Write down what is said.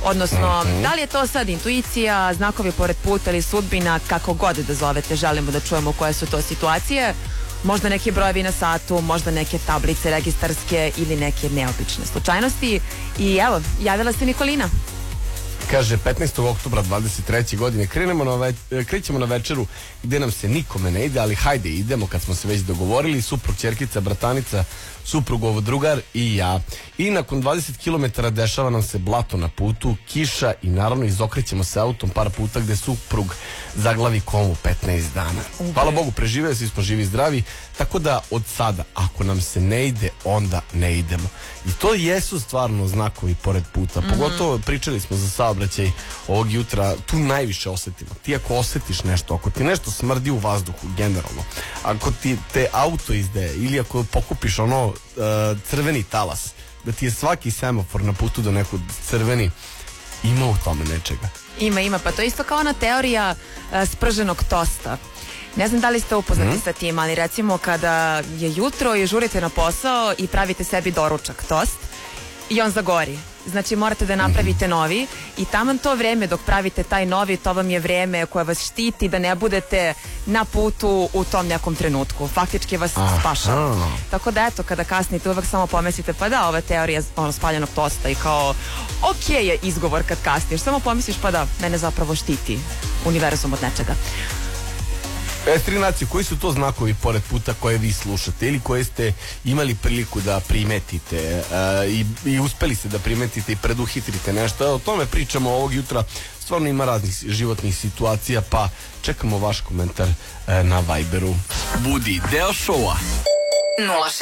Odnosno, da li je to sad intuicija, znakovi pored puta ili sudbina, kako god da zovete, želimo da čujemo koje su to situacije. Možda neki brojevi na satu, možda neke tablice registarske ili neke neobične slučajnosti. I evo, javila se Nikolina. Kaže, 15. oktobra 23. godine krećemo na večeru gde nam se nikome ne ide, ali hajde idemo kad smo se već dogovorili, suprug, ćerkica, bratanica, suprugov drugar i ja. I nakon 20 km dešava nam se blato na putu, kiša i naravno izokrećemo se autom par puta gde suprug zaglavi komu 15 dana. Hvala Bogu, preživeli, svi smo živi i zdravi, tako da od sada, ako nam se ne ide, onda ne idemo. I to jesu stvarno znakovi pored puta, pogotovo pričali smo za saobraćaj ovog jutra, tu najviše osetimo. Ti ako osetiš nešto, ako ti nešto smrdi u vazduhu generalno, ako ti te auto izdaje ili ako pokupiš ono crveni talas, da ti je svaki semafor na putu do nekog crveni, ima u tome nečega. Ima, pa to je isto kao ona teorija sprženog tosta. Ne znam da li ste upoznati sa tim, ali recimo kada je jutro i žurite na posao i pravite sebi doručak, tost, i on zagori. Znači morate da napravite novi i taman to vreme dok pravite taj novi, to vam je vreme koje vas štiti da ne budete na putu u tom nekom trenutku. Faktički vas spašava. Tako da eto, kada kasnite uvek samo pomislite, pa da, ova teorija spaljenog tosta i kao ok je izgovor kad kasniš, samo pomisliš pa da, mene zapravo štiti univerzum od nečega. S3 koji su to znakovi pored puta koje vi slušate ili koje ste imali priliku da primetite i uspeli ste da primetite i preduhitrite nešto? O tome pričamo ovog jutra. Stvarno ima raznih životnih situacija, pa čekamo vaš komentar na Viberu. Budi deo šova. 06